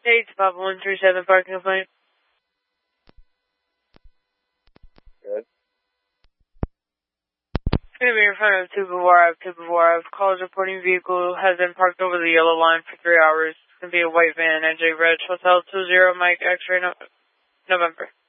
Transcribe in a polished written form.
Hey, it's Papa 137 parking complaint. Good. Going to be in front of Tubavar. Calls reporting vehicle has been parked over the yellow line for 3 hours. It's going to be a white van, NJ Reg, Hotel 20 Mike X-ray November.